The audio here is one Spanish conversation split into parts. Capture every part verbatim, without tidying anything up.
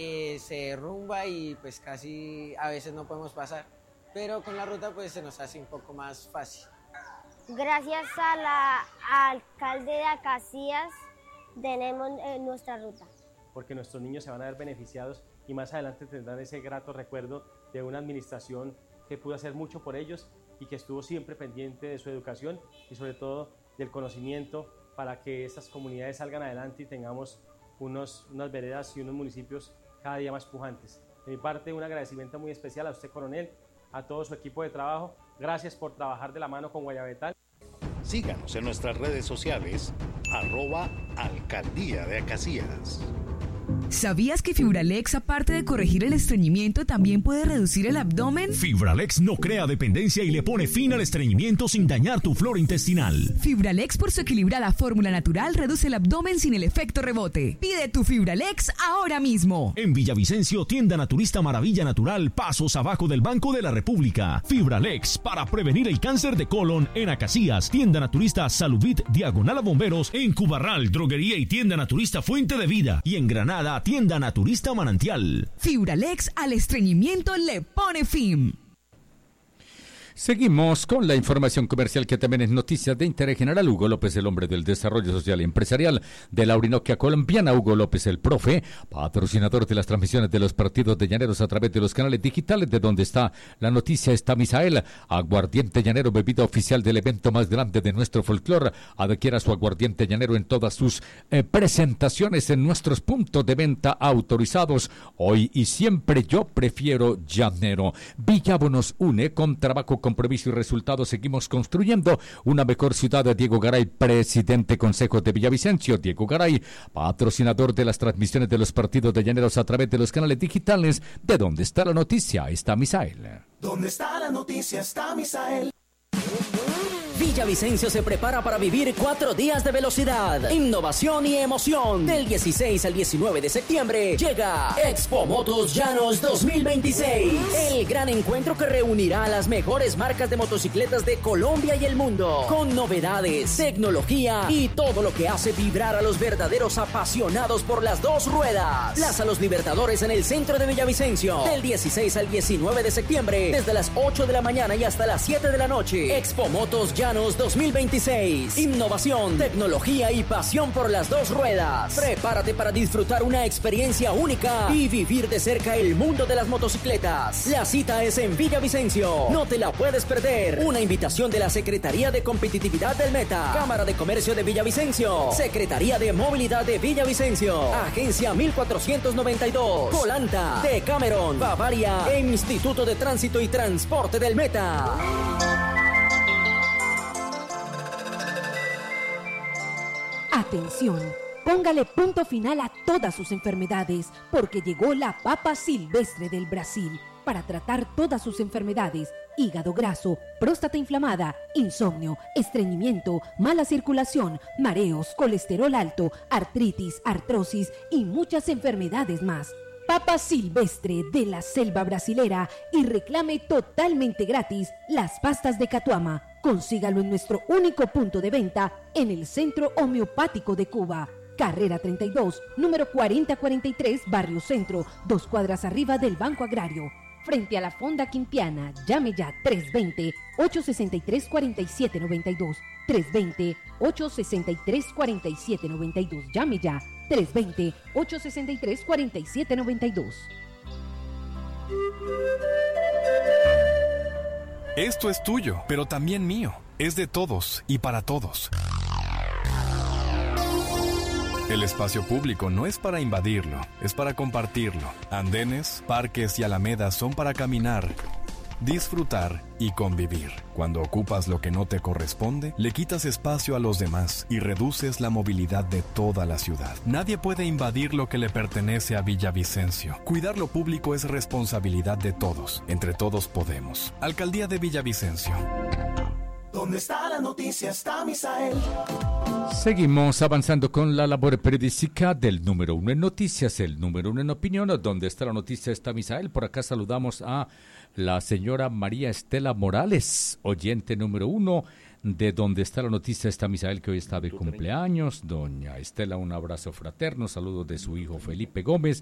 eh, se derrumba y pues casi a veces no podemos pasar, pero con la ruta pues se nos hace un poco más fácil. Gracias a la al alcalde de Acacías tenemos eh, nuestra ruta. Porque nuestros niños se van a ver beneficiados y más adelante tendrán ese grato recuerdo de una administración que pudo hacer mucho por ellos y que estuvo siempre pendiente de su educación y sobre todo del conocimiento para que estas comunidades salgan adelante y tengamos unos, unas veredas y unos municipios cada día más pujantes. De mi parte, un agradecimiento muy especial a usted, coronel, a todo su equipo de trabajo. Gracias por trabajar de la mano con Guayabetal. Síganos en nuestras redes sociales, arroba Alcaldía de Acacías. ¿Sabías que Fibralex, aparte de corregir el estreñimiento, también puede reducir el abdomen? Fibralex no crea dependencia y le pone fin al estreñimiento sin dañar tu flora intestinal. Fibralex, por su equilibrada fórmula natural, reduce el abdomen sin el efecto rebote. Pide tu Fibralex ahora mismo. En Villavicencio, tienda naturista Maravilla Natural, pasos abajo del Banco de la República. Fibralex, para prevenir el cáncer de colon. En Acacías, tienda naturista Salubit, diagonal a Bomberos. En Cubarral, droguería y tienda naturista Fuente de Vida. Y en Granada, tienda naturista Manantial. Fibralex al estreñimiento le pone fin. Seguimos con la información comercial que también es noticia de interés general. Hugo López, el hombre del desarrollo social y empresarial de la Orinoquia colombiana. Hugo López, el profe, patrocinador de las transmisiones de los partidos de Llaneros a través de los canales digitales. De donde está la noticia está Misael, aguardiente llanero, bebida oficial del evento más grande de nuestro folclore. Adquiera su aguardiente llanero en todas sus eh, presentaciones en nuestros puntos de venta autorizados. Hoy y siempre yo prefiero llanero. Villavo nos une con trabajo, compromiso y resultados. Seguimos construyendo una mejor ciudad. Diego Garay, presidente Consejo de Villavicencio. Diego Garay, patrocinador de las transmisiones de los partidos de Llaneros a través de los canales digitales. De donde está la noticia está Misael. ¿Dónde está la noticia está Misael? Villavicencio se prepara para vivir cuatro días de velocidad, innovación y emoción. Del dieciséis al diecinueve de septiembre llega Expo Motos Llanos dos mil veintiséis. El gran encuentro que reunirá a las mejores marcas de motocicletas de Colombia y el mundo. Con novedades, tecnología y todo lo que hace vibrar a los verdaderos apasionados por las dos ruedas. Plaza Los Libertadores en el centro de Villavicencio. Del dieciséis al diecinueve de septiembre, desde las ocho de la mañana y hasta las siete de la noche. Expo Motos Llanos dos mil veintiséis. Innovación, tecnología y pasión por las dos ruedas. Prepárate para disfrutar una experiencia única y vivir de cerca el mundo de las motocicletas. La cita es en Villavicencio. No te la puedes perder. Una invitación de la Secretaría de Competitividad del Meta, Cámara de Comercio de Villavicencio, Secretaría de Movilidad de Villavicencio, Agencia mil cuatrocientos noventa y dos, Colanta, Decameron, Bavaria e Instituto de Tránsito y Transporte del Meta. Atención, póngale punto final a todas sus enfermedades, porque llegó la papa silvestre del Brasil para tratar todas sus enfermedades: hígado graso, próstata inflamada, insomnio, estreñimiento, mala circulación, mareos, colesterol alto, artritis, artrosis y muchas enfermedades más. Papa silvestre de la selva brasilera y reclame totalmente gratis las pastas de Catuama. Consígalo en nuestro único punto de venta en el Centro Homeopático de Cuba. Carrera treinta y dos, número cuarenta cuarenta y tres, Barrio Centro, dos cuadras arriba del Banco Agrario. Frente a la Fonda Quintiana, llame ya tres dos cero, ocho seis tres, cuatro siete nueve dos. tres dos cero, ocho seis tres, cuatro siete nueve dos. Llame ya tres dos cero, ocho seis tres, cuatro siete nueve dos. Esto es tuyo, pero también mío. Es de todos y para todos. El espacio público no es para invadirlo, es para compartirlo. Andenes, parques y alamedas son para caminar, disfrutar y convivir. Cuando ocupas lo que no te corresponde, le quitas espacio a los demás y reduces la movilidad de toda la ciudad. Nadie puede invadir lo que le pertenece a Villavicencio. Cuidar lo público es responsabilidad de todos. Entre todos podemos. Alcaldía de Villavicencio. ¿Dónde está la noticia está Misael? Seguimos avanzando con la labor periodística del número uno en noticias, el número uno en opinión. Donde está la noticia está Misael. Por acá saludamos a la señora María Estela Morales, oyente número uno de Donde está la noticia está Misael, que hoy está de cumpleaños. Doña Estela, un abrazo fraterno, saludos de su hijo Felipe Gómez,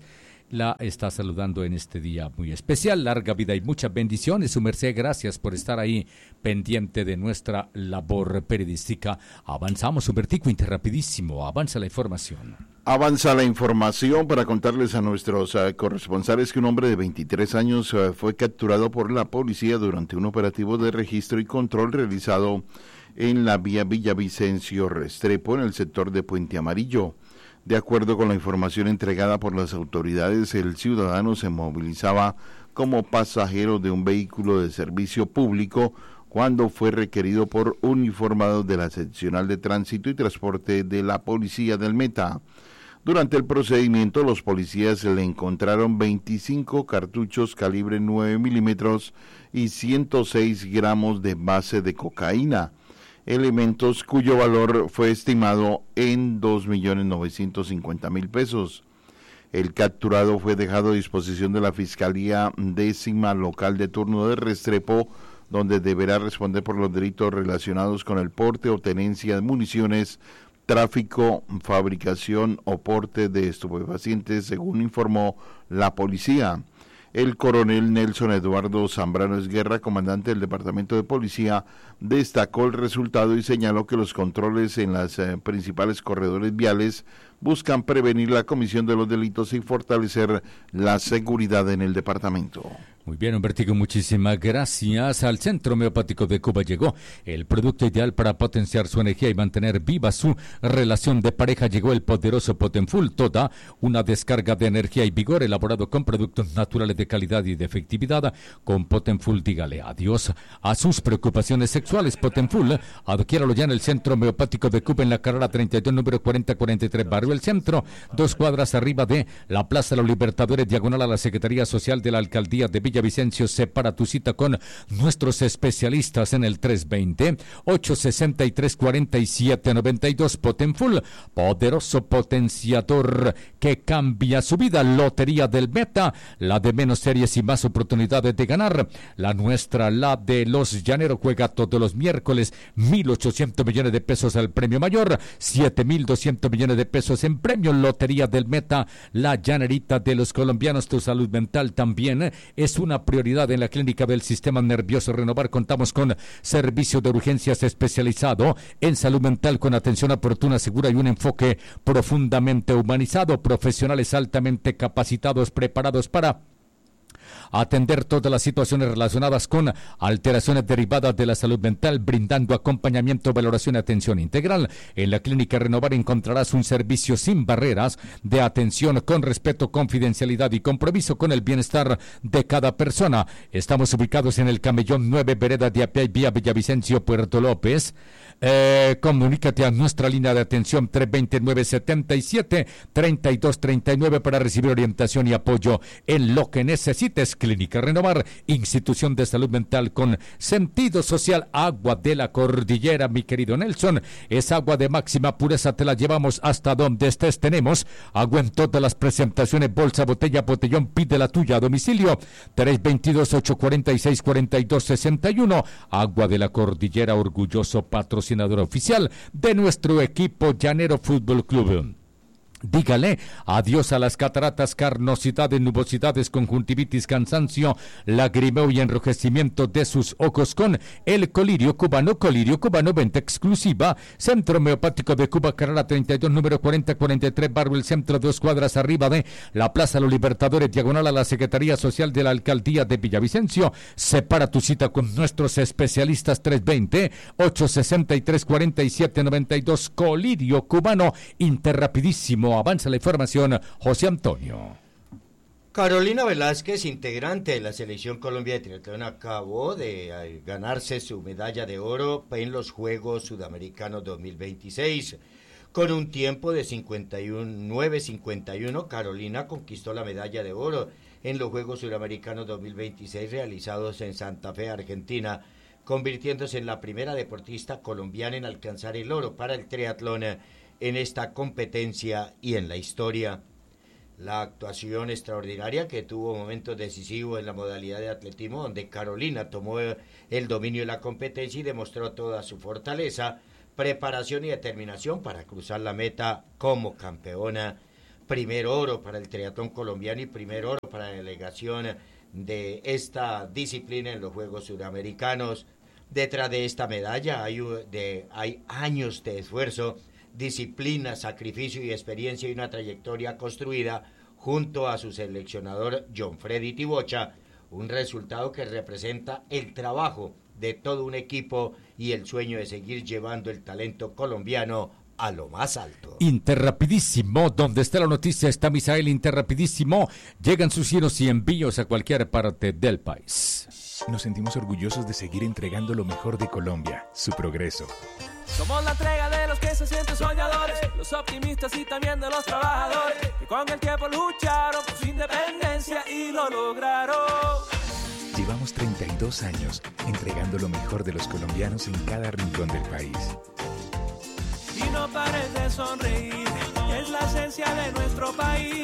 la está saludando en este día muy especial. Larga vida y muchas bendiciones, su merced. Gracias por estar ahí pendiente de nuestra labor periodística. Avanzamos, Humbertico, interrapidísimo. Avanza la información. Avanza la información para contarles a nuestros uh, corresponsales que un hombre de veintitrés años uh, fue capturado por la policía durante un operativo de registro y control realizado en la vía Villavicencio Restrepo, en el sector de Puente Amarillo. De acuerdo con la información entregada por las autoridades, el ciudadano se movilizaba como pasajero de un vehículo de servicio público cuando fue requerido por uniformados de la seccional de tránsito y transporte de la policía del Meta. Durante el procedimiento, los policías le encontraron veinticinco cartuchos calibre nueve milímetros y ciento seis gramos de base de cocaína, elementos cuyo valor fue estimado en dos millones novecientos cincuenta mil pesos. El capturado fue dejado a disposición de la Fiscalía Décima Local de Turno de Restrepo, donde deberá responder por los delitos relacionados con el porte o tenencia de municiones, tráfico, fabricación o porte de estupefacientes, según informó la policía. El coronel Nelson Eduardo Zambrano Esguerra, comandante del Departamento de Policía, destacó el resultado y señaló que los controles en las eh, principales corredores viales buscan prevenir la comisión de los delitos y fortalecer la seguridad en el departamento. Muy bien, Humbertico, muchísimas gracias. Al Centro Homeopático de Cuba llegó el producto ideal para potenciar su energía y mantener viva su relación de pareja. Llegó el poderoso Potenfull, toda una descarga de energía y vigor elaborado con productos naturales de calidad y de efectividad. Con Potenfull, dígale adiós a sus preocupaciones sexuales. Potenfull, adquiéralo ya en el Centro Homeopático de Cuba, en la carrera treinta y dos, número cuarenta cuarenta y tres, Barrio El Centro, dos cuadras arriba de la Plaza de los Libertadores, diagonal a la Secretaría Social de la Alcaldía de Villavicencio. Separa tu cita con nuestros especialistas en el tres veinte, ocho sesenta y tres, cuarenta y siete noventa y dos. Potenfull, poderoso potenciador que cambia su vida. Lotería del Meta, la de menos series y más oportunidades de ganar. La nuestra, la de los llaneros, juega todos los miércoles. mil ochocientos millones de pesos al premio mayor, siete mil doscientos millones de pesos en premio. Lotería del Meta, la llanerita de los colombianos. Tu salud mental también es una prioridad en la Clínica del Sistema Nervioso Renovar. Contamos con servicio de urgencias especializado en salud mental con atención oportuna, segura y un enfoque profundamente humanizado. Profesionales altamente capacitados, preparados para atender todas las situaciones relacionadas con alteraciones derivadas de la salud mental, brindando acompañamiento, valoración y atención integral. En la Clínica Renovar encontrarás un servicio sin barreras de atención con respeto, confidencialidad y compromiso con el bienestar de cada persona. Estamos ubicados en el Camellón nueve, vereda de Apia y vía Villavicencio, Puerto López. Eh, comunícate a nuestra línea de atención tres veinte, nueve setenta y siete, treinta y dos treinta y nueve para recibir orientación y apoyo en lo que necesites. Clínica Renovar, institución de salud mental con sentido social. Agua de la Cordillera, mi querido Nelson, es agua de máxima pureza, te la llevamos hasta donde estés. Tenemos agua en todas las presentaciones, bolsa, botella, botellón. Pide la tuya a domicilio, tres veintidós, ocho cuarenta y seis, cuarenta y dos sesenta y uno. Agua de la Cordillera, orgulloso patrocinador oficial de nuestro equipo Llanero Fútbol Club. Dígale adiós a las cataratas, carnosidades, nubosidades, conjuntivitis, cansancio, lagrimeo y enrojecimiento de sus ojos con el colirio cubano. Colirio cubano, venta exclusiva. Centro Homeopático de Cuba, carrera treinta y dos, número cuarenta cuarenta y tres, Barrio El Centro, dos cuadras arriba de la Plaza de los Libertadores, diagonal a la Secretaría Social de la Alcaldía de Villavicencio. Separa tu cita con nuestros especialistas, tres veinte, ocho sesenta y tres, cuarenta y siete noventa y dos. Colirio cubano, interrapidísimo. Avanza la información, José Antonio. Carolina Velázquez, integrante de la Selección Colombia de Triatlón, acabó de ganarse su medalla de oro en los Juegos Sudamericanos dos mil veintiséis. Con un tiempo de cincuenta y uno, nueve cincuenta y uno, Carolina conquistó la medalla de oro en los Juegos Sudamericanos dos mil veintiséis realizados en Santa Fe, Argentina, convirtiéndose en la primera deportista colombiana en alcanzar el oro para el triatlón en esta competencia y en la historia. La actuación extraordinaria que tuvo momentos decisivos en la modalidad de atletismo, donde Carolina tomó el dominio de la competencia y demostró toda su fortaleza, preparación y determinación para cruzar la meta como campeona. primer oro para el triatlón colombiano y primer oro para la delegación de esta disciplina en los Juegos Sudamericanos. Detrás de esta medalla hay, de, hay años de esfuerzo, disciplina, sacrificio y experiencia y una trayectoria construida junto a su seleccionador John Freddy Tibocha, un resultado que representa el trabajo de todo un equipo y el sueño de seguir llevando el talento colombiano a lo más alto. Interrapidísimo, donde está la noticia está Misael. Interrapidísimo, llegan sus giros y envíos a cualquier parte del país. Nos sentimos orgullosos de seguir entregando lo mejor de Colombia, su progreso. Somos la entrega de los que se sienten soñadores, los optimistas y también de los trabajadores, que con el tiempo lucharon por su independencia y lo lograron. Llevamos treinta y dos años entregando lo mejor de los colombianos en cada rincón del país. Y no pares de sonreír, es la esencia de nuestro país.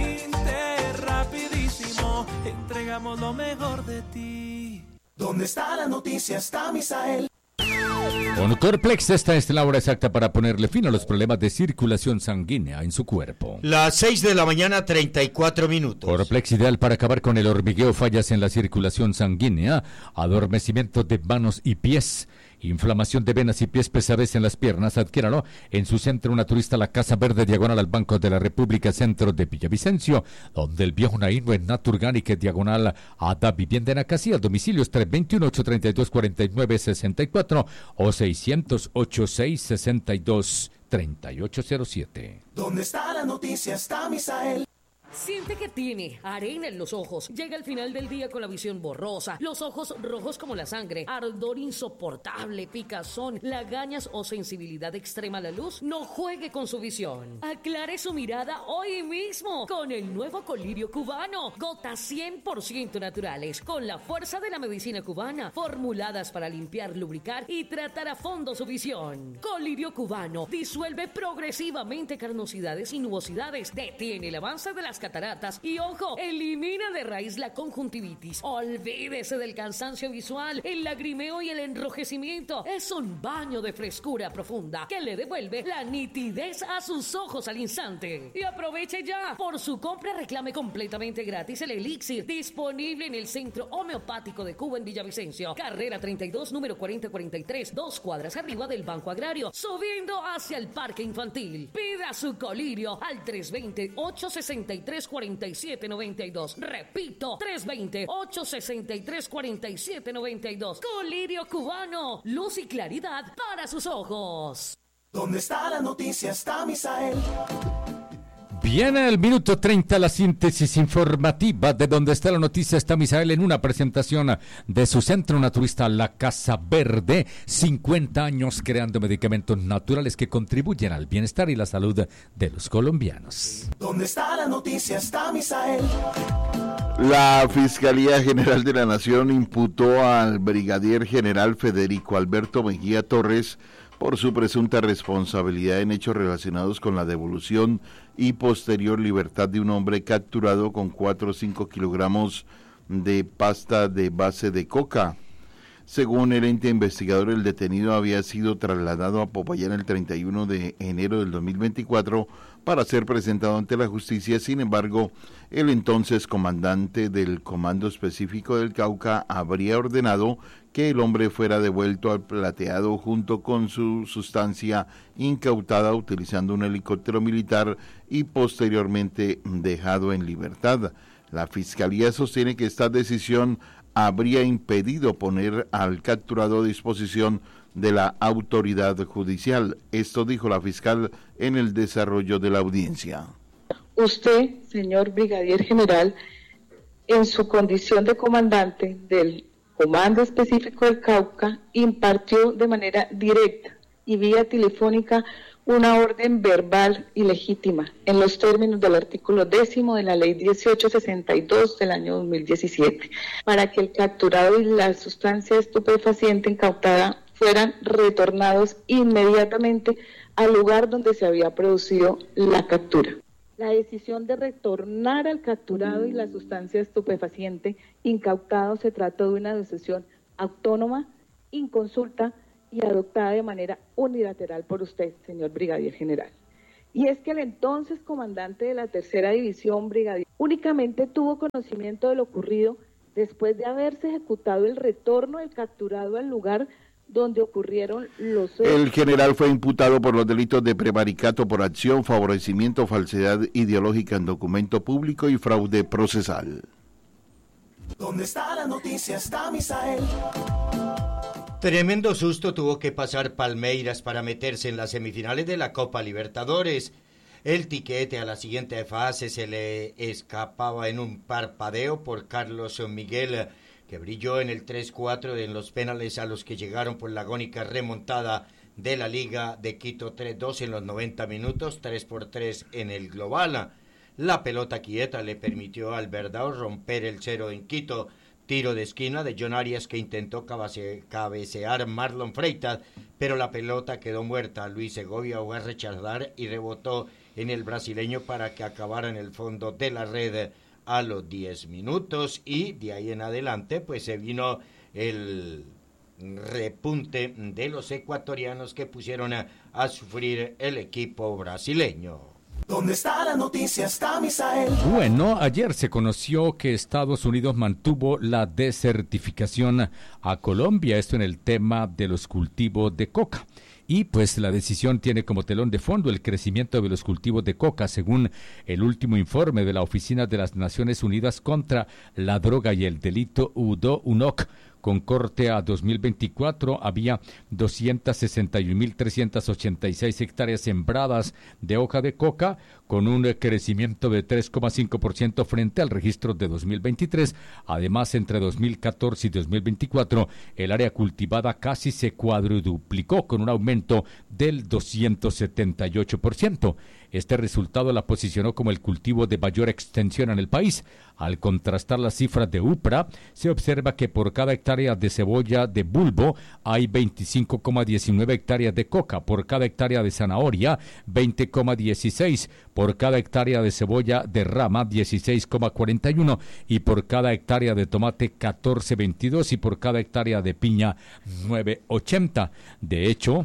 Interrapidísimo, entregamos lo mejor de ti. ¿Dónde está la noticia? Está Misael. Con Corplex, esta es la hora exacta para ponerle fin a los problemas de circulación sanguínea en su cuerpo. Las seis de la mañana, treinta y cuatro minutos. Corplex, ideal para acabar con el hormigueo, fallas en la circulación sanguínea, adormecimiento de manos y pies, inflamación de venas y pies, pesadez en las piernas. Adquiéralo en su centro naturista La Casa Verde, diagonal al Banco de la República, centro de Villavicencio, donde el viejo Naino en Naturgánica, diagonal a Da Vivienda en Acacia. Domicilios tres dos uno, ocho tres dos, cuatro nueve seis cuatro o seiscientos ocho, seis seis dos, tres ocho cero siete. ¿Dónde está la noticia? Está Misael. Siente que tiene arena en los ojos. Llega el final del día con la visión borrosa, los ojos rojos como la sangre, ardor insoportable, picazón, lagañas o sensibilidad extrema a la luz. No juegue con su visión. Aclare su mirada hoy mismo con el nuevo colirio cubano. Gotas cien por ciento naturales, con la fuerza de la medicina cubana, formuladas para limpiar, lubricar y tratar a fondo su visión. Colirio cubano disuelve progresivamente carnosidades y nubosidades, detiene el avance de las cataratas y, ojo, elimina de raíz la conjuntivitis. Olvídese del cansancio visual, el lagrimeo y el enrojecimiento. Es un baño de frescura profunda que le devuelve la nitidez a sus ojos al instante. Y aproveche ya. Por su compra reclame completamente gratis el elixir, disponible en el Centro Homeopático de Cuba en Villavicencio, carrera treinta y dos, número cuarenta cuarenta y tres, dos cuadras arriba del Banco Agrario, subiendo hacia el Parque Infantil. Pida su colirio al tres dos cero, ocho seis tres, cuatro siete nueve dos. Repito, tres dos cero, ocho seis tres, cuatro siete nueve dos. Colirio cubano, luz y claridad para sus ojos. ¿Dónde está la noticia? Está Misael. Viene el minuto treinta, la síntesis informativa de Donde está la noticia está Misael, en una presentación de su centro naturista La Casa Verde. cincuenta años creando medicamentos naturales que contribuyen al bienestar y la salud de los colombianos. ¿Dónde está la noticia? Está Misael. La Fiscalía General de la Nación imputó al brigadier general Federico Alberto Mejía Torres por su presunta responsabilidad en hechos relacionados con la devolución y posterior libertad de un hombre capturado con cuatro o cinco kilogramos de pasta de base de coca. Según el ente investigador, el detenido había sido trasladado a Popayán el treinta y uno de enero del dos mil veinticuatro para ser presentado ante la justicia. Sin embargo, el entonces comandante del Comando Específico del Cauca habría ordenado que el hombre fuera devuelto al plateado junto con su sustancia incautada utilizando un helicóptero militar y posteriormente dejado en libertad. La Fiscalía sostiene que esta decisión habría impedido poner al capturado a disposición de la autoridad judicial. Esto dijo la fiscal en el desarrollo de la audiencia. Usted, señor brigadier general, en su condición de comandante del Comando Específico del Cauca, impartió de manera directa y vía telefónica una orden verbal ilegítima en los términos del artículo décimo de la ley dieciocho sesenta y dos del año dos mil diecisiete, para que el capturado y la sustancia estupefaciente incautada fueran retornados inmediatamente al lugar donde se había producido la captura. La decisión de retornar al capturado y la sustancia estupefaciente incautado se trató de una decisión autónoma, inconsulta y adoptada de manera unilateral por usted, señor brigadier general. Y es que el entonces comandante de la tercera división, brigadier, únicamente tuvo conocimiento de lo ocurrido después de haberse ejecutado el retorno del capturado al lugar donde ocurrieron los hechos. El general fue imputado por los delitos de prevaricato por acción, favorecimiento, falsedad ideológica en documento público y fraude procesal. ¿Dónde está la noticia? Está Misael. Tremendo susto tuvo que pasar Palmeiras para meterse en las semifinales de la Copa Libertadores. El tiquete a la siguiente fase se le escapaba en un parpadeo por Carlos Miguel, que brilló en el tres cuatro en los penales a los que llegaron por la agónica remontada de la Liga de Quito tres dos en los noventa minutos, tres por tres en el global. La pelota quieta le permitió al Verdao romper el cero en Quito. Tiro de esquina de John Arias que intentó cabece, cabecear Marlon Freitas, pero la pelota quedó muerta. Luis Segovia fue a rechazar y rebotó en el brasileño para que acabara en el fondo de la red a los diez minutos, y de ahí en adelante pues se vino el repunte de los ecuatorianos que pusieron a, a sufrir el equipo brasileño. ¿Dónde está la noticia? Está Misael. Bueno, ayer se conoció que Estados Unidos mantuvo la desertificación a Colombia, esto en el tema de los cultivos de coca. Y pues la decisión tiene como telón de fondo el crecimiento de los cultivos de coca, según el último informe de la Oficina de las Naciones Unidas contra la Droga y el Delito, U D O, U N O C. Con corte a dos mil veinticuatro había doscientas sesenta y un mil trescientas ochenta y seis hectáreas sembradas de hoja de coca, con un crecimiento de tres coma cinco por ciento frente al registro de dos mil veintitrés. Además, entre dos mil catorce y dos mil veinticuatro, el área cultivada casi se cuadruplicó, con un aumento del doscientos setenta y ocho por ciento. Este resultado la posicionó como el cultivo de mayor extensión en el país. Al contrastar las cifras de UPRA, se observa que por cada hectárea de cebolla de bulbo hay veinticinco coma diecinueve hectáreas de coca, por cada hectárea de zanahoria veinte coma dieciséis, por cada hectárea de cebolla de rama dieciséis coma cuarenta y uno y por cada hectárea de tomate catorce coma veintidós y por cada hectárea de piña nueve coma ochenta. De hecho,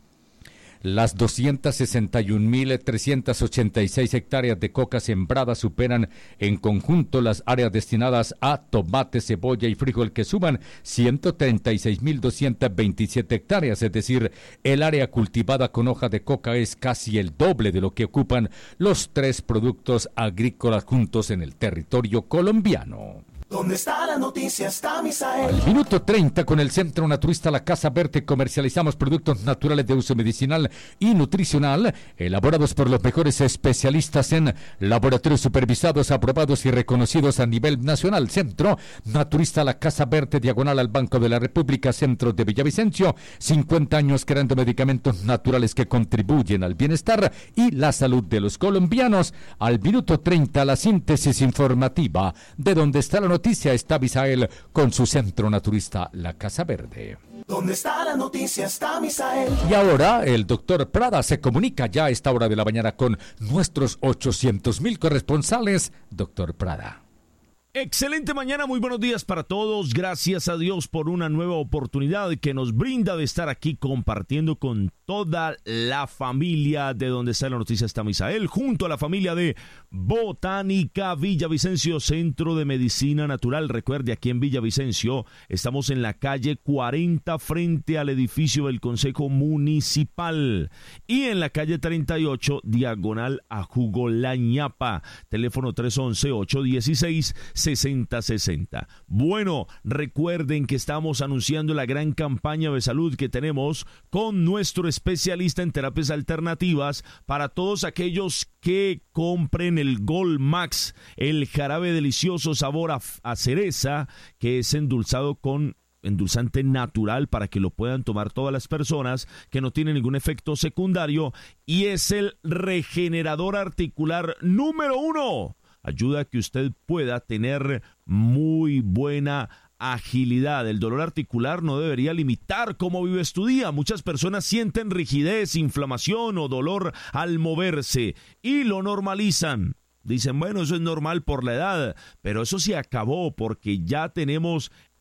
las doscientas sesenta y un mil trescientas ochenta y seis hectáreas de coca sembradas superan en conjunto las áreas destinadas a tomate, cebolla y frijol, que suman ciento treinta y seis mil doscientas veintisiete hectáreas, es decir, el área cultivada con hoja de coca es casi el doble de lo que ocupan los tres productos agrícolas juntos en el territorio colombiano. ¿Dónde está la noticia? Está Misael. Al minuto treinta, con el Centro Naturista La Casa Verde, comercializamos productos naturales de uso medicinal y nutricional, elaborados por los mejores especialistas en laboratorios supervisados, aprobados y reconocidos a nivel nacional. Centro Naturista La Casa Verde, diagonal al Banco de la República, centro de Villavicencio. cincuenta años creando medicamentos naturales que contribuyen al bienestar y la salud de los colombianos. Al minuto treinta, la síntesis informativa de Donde está la noticia. Está Misael con su Centro Naturista La Casa Verde. ¿Dónde está la noticia? Está Misael. Y ahora el doctor Prada se comunica ya a esta hora de la mañana con nuestros ochocientos mil corresponsales. Doctor Prada. Excelente mañana, muy buenos días para todos. Gracias a Dios por una nueva oportunidad que nos brinda de estar aquí compartiendo con toda la familia de Donde está la noticia. Está Misael, junto a la familia de Botánica Villavicencio, Centro de Medicina Natural. Recuerde, aquí en Villavicencio estamos en la calle cuarenta frente al edificio del Consejo Municipal y en la calle treinta y ocho diagonal a Jugo La Ñapa. Teléfono tres once, ocho dieciséis, sesenta sesenta. Bueno, recuerden que estamos anunciando la gran campaña de salud que tenemos con nuestro especialista en terapias alternativas para todos aquellos que compren el Gold Max, el jarabe delicioso sabor a, a cereza, que es endulzado con endulzante natural para que lo puedan tomar todas las personas, que no tiene ningún efecto secundario y es el regenerador articular número uno. Ayuda a que usted pueda tener muy buena agilidad. El dolor articular no debería limitar cómo vives tu día. Muchas personas sienten rigidez, inflamación o dolor al moverse y lo normalizan. Dicen, bueno, eso es normal por la edad, pero eso se acabó porque ya tenemos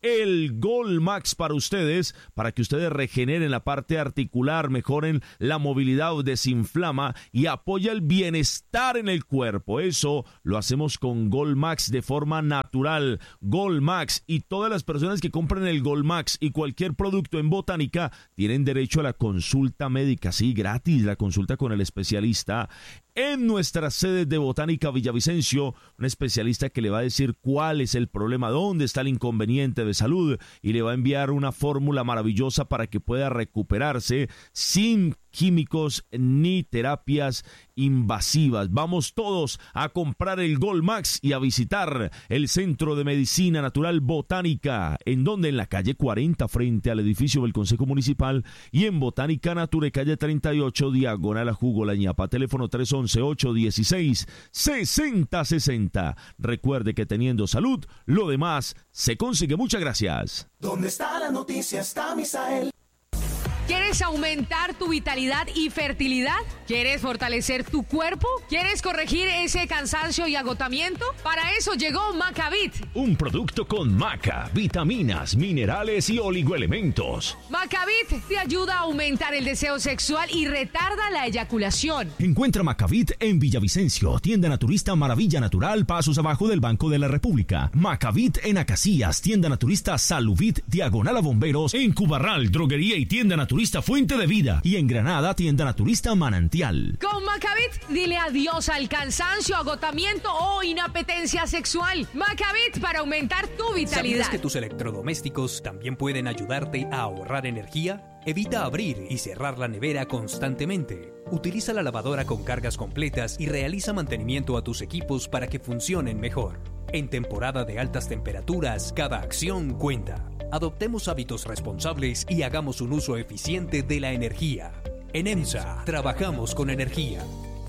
el Gol Max para ustedes, para que ustedes regeneren la parte articular, mejoren la movilidad, desinflama y apoya el bienestar en el cuerpo. Eso lo hacemos con Gol Max de forma natural. Gol Max, y todas las personas que compren el Gol Max y cualquier producto en Botánica tienen derecho a la consulta médica, sí, gratis, la consulta con el especialista en nuestras sedes de Botánica Villavicencio, un especialista que le va a decir cuál es el problema, dónde está el inconveniente de salud y le va a enviar una fórmula maravillosa para que pueda recuperarse sin químicos ni terapias invasivas. Vamos todos a comprar el Gol Max y a visitar el Centro de Medicina Natural Botánica, en donde en la calle cuarenta frente al edificio del Consejo Municipal y en Botánica Nature, calle treinta y ocho, diagonal a Jugo La Ñapa, teléfono tres once, ocho dieciséis, sesenta sesenta. Recuerde que teniendo salud, lo demás se consigue. Muchas gracias. ¿Dónde está la noticia? Está Misael. ¿Quieres aumentar tu vitalidad y fertilidad? ¿Quieres fortalecer tu cuerpo? ¿Quieres corregir ese cansancio y agotamiento? Para eso llegó Macavit. Un producto con maca, vitaminas, minerales y oligoelementos. Macavit te ayuda a aumentar el deseo sexual y retarda la eyaculación. Encuentra Macavit en Villavicencio, tienda naturista Maravilla Natural, pasos abajo del Banco de la República. Macavit en Acacias, tienda naturista Saluvit, diagonal a Bomberos, en Cubarral, droguería y tienda naturista Fuente de Vida, y en Granada, tienda naturista Manantial. Con Macavit, dile adiós al cansancio, agotamiento o inapetencia sexual. Macavit para aumentar tu vitalidad. ¿Sabías que tus electrodomésticos también pueden ayudarte a ahorrar energía? Evita abrir y cerrar la nevera constantemente. Utiliza la lavadora con cargas completas y realiza mantenimiento a tus equipos para que funcionen mejor. En temporada de altas temperaturas, cada acción cuenta. Adoptemos hábitos responsables y hagamos un uso eficiente de la energía. En EMSA, trabajamos con energía.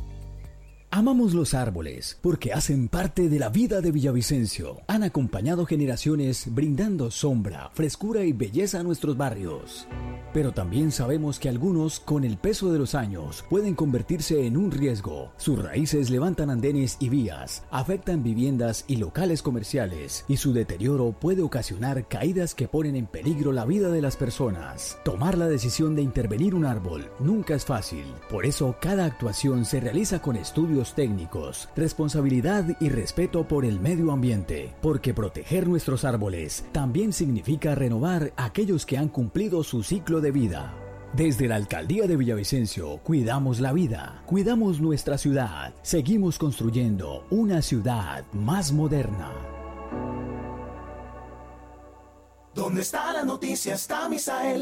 Amamos los árboles porque hacen parte de la vida de Villavicencio. Han acompañado generaciones brindando sombra, frescura y belleza a nuestros barrios. Pero también sabemos que algunos, con el peso de los años, pueden convertirse en un riesgo. Sus raíces levantan andenes y vías, afectan viviendas y locales comerciales, y su deterioro puede ocasionar caídas que ponen en peligro la vida de las personas. Tomar la decisión de intervenir un árbol nunca es fácil. Por eso, cada actuación se realiza con estudios técnicos, responsabilidad y respeto por el medio ambiente, porque proteger nuestros árboles también significa renovar aquellos que han cumplido su ciclo de vida. Desde la Alcaldía de Villavicencio, cuidamos la vida, cuidamos nuestra ciudad, seguimos construyendo una ciudad más moderna. ¿Dónde está la noticia? Está Misael.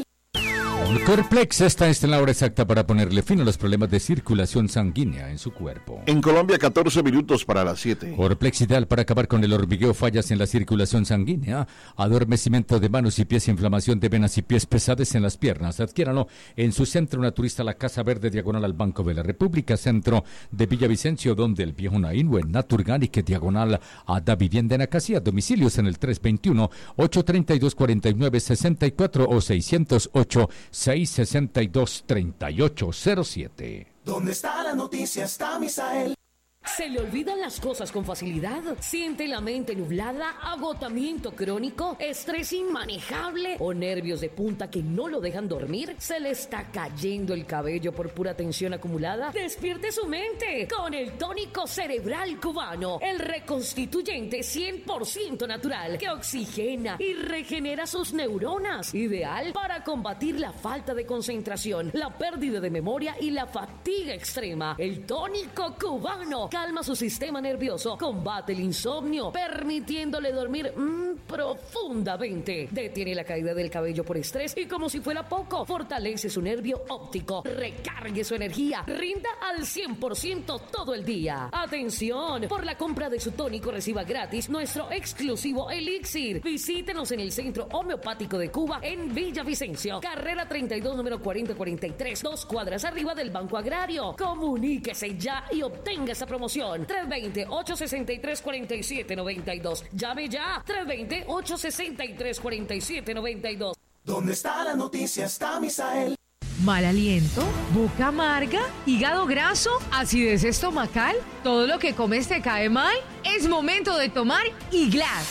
Corplex está en la hora exacta para ponerle fin a los problemas de circulación sanguínea en su cuerpo. En Colombia, catorce minutos para las siete. Corplex ideal para acabar con el hormigueo, fallas en la circulación sanguínea, adormecimiento de manos y pies, inflamación de venas y pies pesadas en las piernas. Adquiéralo en su centro naturista La Casa Verde, diagonal al Banco de la República, centro de Villavicencio, donde el viejo Naín, o en Naturganic, diagonal a Da Vivienda en Acacia. Domicilios en el tres veintiuno, ocho treinta y dos, cuarenta y nueve sesenta y cuatro o seiscientos ocho, seis sesenta y dos, treinta y ocho cero siete. ¿Dónde está la noticia? Está Misael. ¿Se le olvidan las cosas con facilidad? ¿Siente la mente nublada? ¿Agotamiento crónico? ¿Estrés inmanejable? ¿O nervios de punta que no lo dejan dormir? ¿Se le está cayendo el cabello por pura tensión acumulada? ¡Despierte su mente con el tónico cerebral cubano! El reconstituyente cien por ciento natural que oxigena y regenera sus neuronas. Ideal para combatir la falta de concentración, la pérdida de memoria y la fatiga extrema. El tónico cubano calma su sistema nervioso, combate el insomnio, permitiéndole dormir mmm, profundamente. Detiene la caída del cabello por estrés y, como si fuera poco, fortalece su nervio óptico. Recargue su energía, rinda al cien por ciento todo el día. ¡Atención! Por la compra de su tónico reciba gratis nuestro exclusivo elixir. Visítenos en el Centro Homeopático de Cuba en Villavicencio, carrera treinta y dos, número cuarenta cuarenta y tres, dos cuadras arriba del Banco Agrario. Comuníquese ya y obtenga esa promoción. tres veinte, ocho sesenta y tres, cuarenta y siete noventa y dos. Llame ya. tres veinte, ocho sesenta y tres, cuarenta y siete noventa y dos. ¿Dónde está la noticia? Está Misael. ¿Mal aliento? ¿Boca amarga? ¿Hígado graso? ¿Acidez estomacal? ¿Todo lo que comes te cae mal? Es momento de tomar Iglas.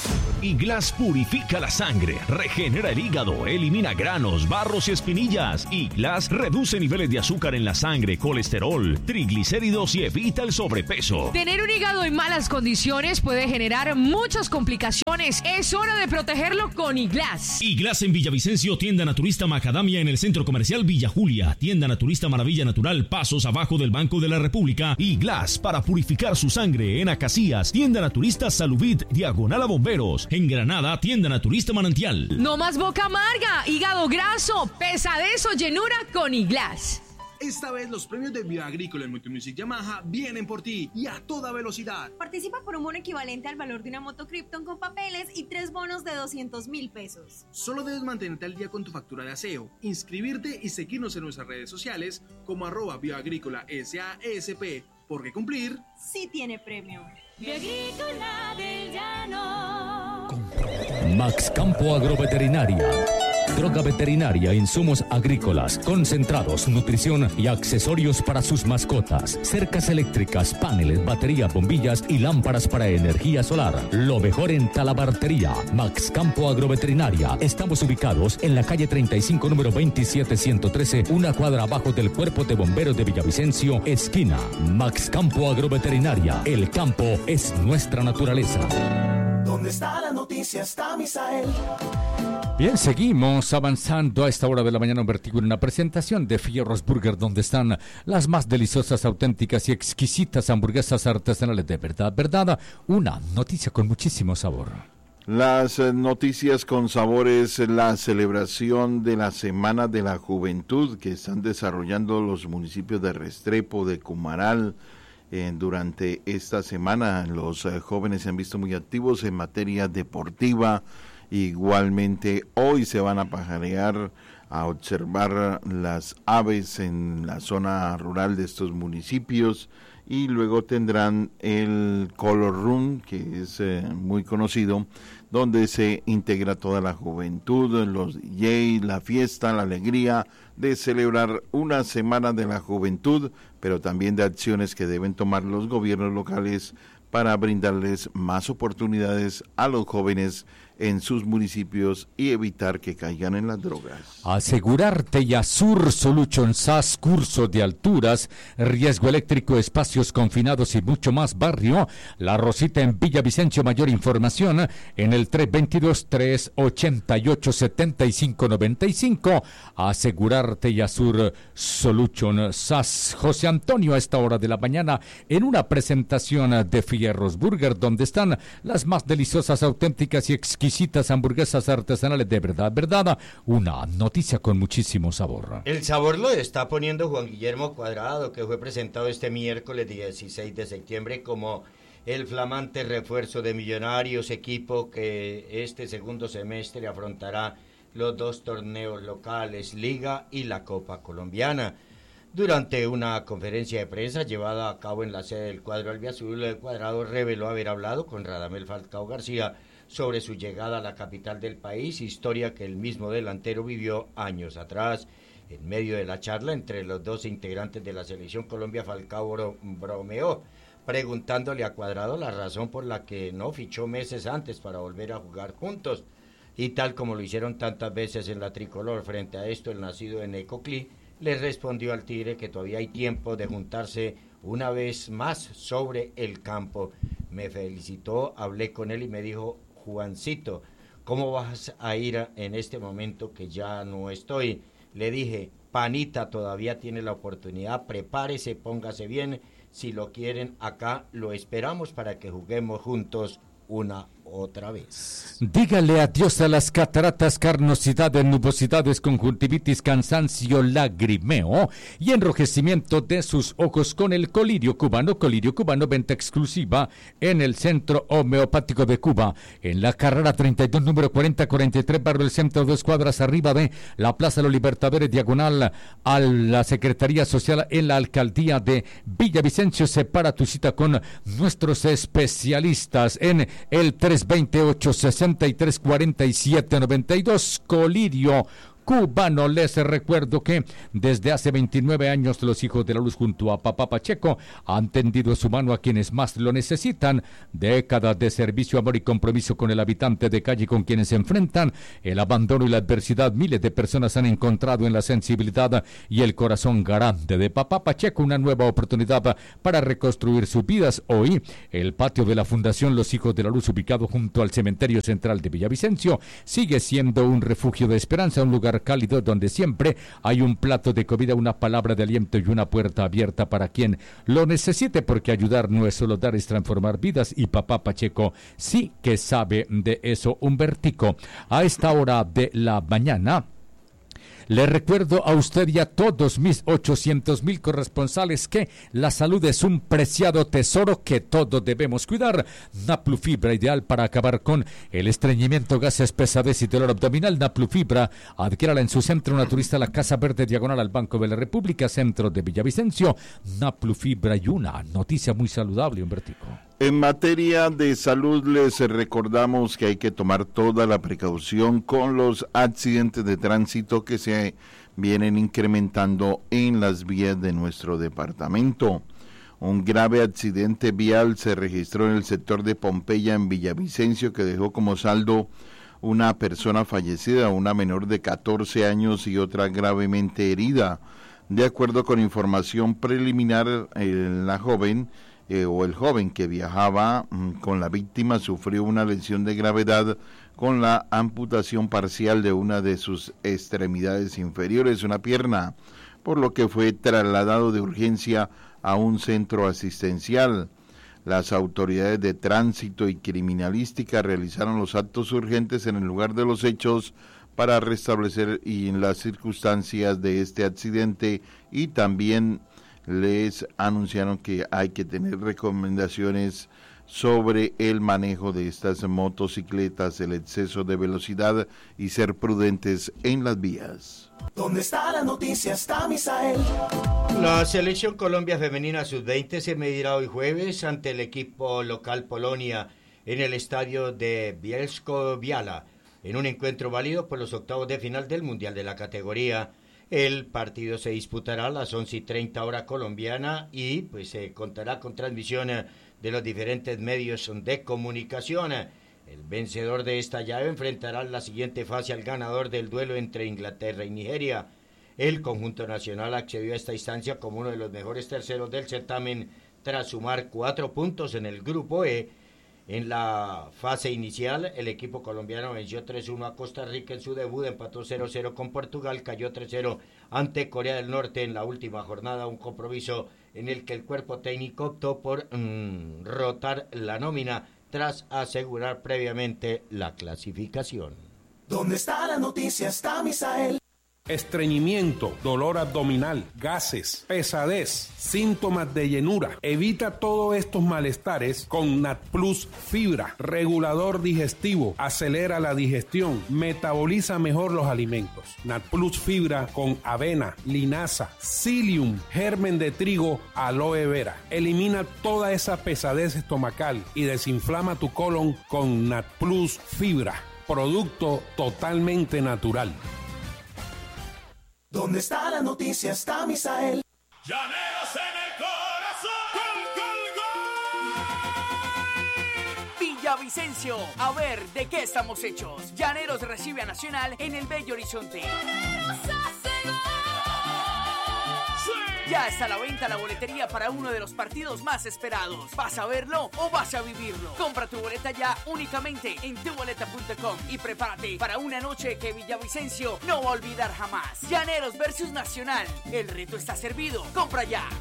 Iglas purifica la sangre, regenera el hígado, elimina granos, barros y espinillas. Iglas reduce niveles de azúcar en la sangre, colesterol, triglicéridos y evita el sobrepeso. Tener un hígado en malas condiciones puede generar muchas complicaciones. Es hora de protegerlo con Iglas. Iglas en Villavicencio, tienda naturista Macadamia en el Centro Comercial Villa Julia, tienda naturista Maravilla Natural, pasos abajo del Banco de la República. Iglas para purificar su sangre en Acacías, tienda naturista Salubit, diagonal a Bomberos. En Granada, tienda naturista Manantial. No más boca amarga, hígado graso, pesadez o llenura con Iglas. Esta vez los premios de Bioagrícola en Multimusic Yamaha vienen por ti y a toda velocidad. Participa por un bono equivalente al valor de una moto Krypton con papeles y tres bonos de doscientos mil pesos. Solo debes mantenerte al día con tu factura de aseo, inscribirte y seguirnos en nuestras redes sociales como arroba Bioagrícola S A S P, porque cumplir sí tiene premio. Bioagrícola del Llano. Max Campo Agroveterinaria. Droga veterinaria, insumos agrícolas, concentrados, nutrición y accesorios para sus mascotas. Cercas eléctricas, paneles, batería, bombillas y lámparas para energía solar. Lo mejor en talabartería. Max Campo Agroveterinaria. Estamos ubicados en la calle treinta y cinco, número veintisiete ciento trece, una cuadra abajo del Cuerpo de Bomberos de Villavicencio, esquina. Max Campo Agroveterinaria. El campo es nuestra naturaleza. ¿Dónde está la noticia? Está Misael. Bien, seguimos avanzando a esta hora de la mañana. Un vertigo en una presentación de Fierros Burger, donde están las más deliciosas, auténticas y exquisitas hamburguesas artesanales de verdad, verdad. Una noticia con muchísimo sabor. Las eh, noticias con sabores, la celebración de la Semana de la Juventud que están desarrollando los municipios de Restrepo, de Cumaral. Eh, durante esta semana los eh, jóvenes se han visto muy activos en materia deportiva. Igualmente hoy se van a pajarear, a observar las aves en la zona rural de estos municipios, y luego tendrán el Color Room, que es eh, muy conocido, donde se integra toda la juventud, los D Js, la fiesta, la alegría de celebrar una semana de la juventud, pero también de acciones que deben tomar los gobiernos locales para brindarles más oportunidades a los jóvenes en sus municipios y evitar que caigan en las drogas. Asegurarte Yasur Solution S A S, curso de alturas, riesgo eléctrico, espacios confinados y mucho más. Barrio La Rosita en Villavicencio. Mayor información en el tres dos dos, tres ocho ocho, siete cinco nueve cinco. Asegurarte Yasur Solution S A S. José Antonio a esta hora de la mañana en una presentación de Fierros Burger, donde están las más deliciosas, auténticas y exquisitas hamburguesas artesanales de verdad, verdad. Una noticia con muchísimo sabor. El sabor lo está poniendo Juan Guillermo Cuadrado, que fue presentado este miércoles dieciséis de septiembre como el flamante refuerzo de Millonarios, equipo que este segundo semestre afrontará los dos torneos locales, Liga y la Copa Colombiana. Durante una conferencia de prensa llevada a cabo en la sede del cuadro albiazul, el Cuadrado reveló haber hablado con Radamel Falcao García sobre su llegada a la capital del país, historia que el mismo delantero vivió años atrás. En medio de la charla entre los dos integrantes de la selección Colombia, Falcao bro- bromeó, preguntándole a Cuadrado la razón por la que no fichó meses antes para volver a jugar juntos. Y tal como lo hicieron tantas veces en la tricolor, frente a esto el nacido en Ecoclí le respondió al Tigre que todavía hay tiempo de juntarse una vez más sobre el campo. Me felicitó, hablé con él y me dijo: Juancito, ¿cómo vas a ir en este momento que ya no estoy? Le dije: panita, todavía tiene la oportunidad, prepárese, póngase bien, si lo quieren acá lo esperamos para que juguemos juntos una otra vez. Dígale adiós a las cataratas, carnosidades, nubosidades, conjuntivitis, cansancio, lagrimeo y enrojecimiento de sus ojos con el Colirio Cubano. Colirio Cubano, venta exclusiva en el Centro Homeopático de Cuba, en la carrera treinta y dos, número cuarenta cuarenta y tres, barrio El Centro, dos cuadras arriba de la Plaza de los Libertadores, diagonal a la Secretaría Social en la Alcaldía de Villavicencio. Separa tu cita con nuestros especialistas en el tres veintiocho, sesenta y tres, cuarenta y siete, noventa y dos. Colirio cubano. Les recuerdo que desde hace veintinueve años los hijos de la luz junto a Papá Pacheco han tendido su mano a quienes más lo necesitan. Décadas de servicio, amor y compromiso con el habitante de calle con quienes se enfrentan el abandono y la adversidad. Miles de personas han encontrado en la sensibilidad y el corazón garante de Papá Pacheco una nueva oportunidad para reconstruir sus vidas. Hoy, el patio de la Fundación Los Hijos de la Luz, ubicado junto al cementerio central de Villavicencio, sigue siendo un refugio de esperanza, un lugar cálido donde siempre hay un plato de comida, una palabra de aliento y una puerta abierta para quien lo necesite, porque ayudar no es solo dar, es transformar vidas, y Papá Pacheco sí que sabe de eso. Humbertico, a esta hora de la mañana le recuerdo a usted y a todos mis ochocientos mil corresponsales que la salud es un preciado tesoro que todos debemos cuidar. Naplufibra, ideal para acabar con el estreñimiento, gases, pesadez y dolor abdominal. Naplufibra, adquiérala en su centro naturista, la Casa Verde, diagonal al Banco de la República, centro de Villavicencio. Naplufibra, y una noticia muy saludable, Humbertico. En materia de salud, les recordamos que hay que tomar toda la precaución con los accidentes de tránsito que se vienen incrementando en las vías de nuestro departamento. Un grave accidente vial se registró en el sector de Pompeya, en Villavicencio, que dejó como saldo una persona fallecida, una menor de catorce años y otra gravemente herida. De acuerdo con información preliminar, eh, la joven Eh, o el joven que viajaba mm, con la víctima sufrió una lesión de gravedad con la amputación parcial de una de sus extremidades inferiores, una pierna, por lo que fue trasladado de urgencia a un centro asistencial. Las autoridades de tránsito y criminalística realizaron los actos urgentes en el lugar de los hechos para restablecer y en las circunstancias de este accidente, y también les anunciaron que hay que tener recomendaciones sobre el manejo de estas motocicletas, el exceso de velocidad y ser prudentes en las vías. ¿Dónde está la noticia? Está Misael. La selección Colombia femenina sub veinte se medirá hoy jueves ante el equipo local Polonia en el estadio de Bielsko-Biała, en un encuentro válido por los octavos de final del Mundial de la categoría. El partido se disputará a las once y treinta hora colombiana y pues se eh, contará con transmisión eh, de los diferentes medios de comunicación. El vencedor de esta llave enfrentará en la siguiente fase al ganador del duelo entre Inglaterra y Nigeria. El conjunto nacional accedió a esta instancia como uno de los mejores terceros del certamen tras sumar cuatro puntos en el grupo E. En la fase inicial, el equipo colombiano venció tres uno a Costa Rica en su debut, empató cero cero con Portugal, cayó tres cero ante Corea del Norte en la última jornada, un compromiso en el que el cuerpo técnico optó por mmm, rotar la nómina tras asegurar previamente la clasificación. ¿Dónde está la noticia? Está Misael. Estreñimiento, dolor abdominal, gases, pesadez, síntomas de llenura. Evita todos estos malestares con NatPlus Fibra, regulador digestivo, acelera la digestión, metaboliza mejor los alimentos. NatPlus Fibra con avena, linaza, psyllium, germen de trigo, aloe vera. Elimina toda esa pesadez estomacal y desinflama tu colon con NatPlus Fibra, producto totalmente natural. ¿Dónde está la noticia? Está Misael. Llaneros en el corazón. Villavicencio, a ver de qué estamos hechos. Llaneros recibe a Nacional en el Bello Horizonte. Ya está a la venta la boletería para uno de los partidos más esperados. ¿Vas a verlo o vas a vivirlo? Compra tu boleta ya únicamente en tu boleta punto com y prepárate para una noche que Villavicencio no va a olvidar jamás. Llaneros versus Nacional. El reto está servido. Compra ya.